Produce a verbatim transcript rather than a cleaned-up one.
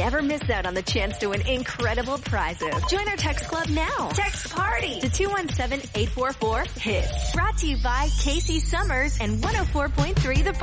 never miss out on the chance to win incredible prizes. Join our text club now. Text PARTY to two one seven, eight four four, HITS. Brought to you by Casey Summers and one oh four point three The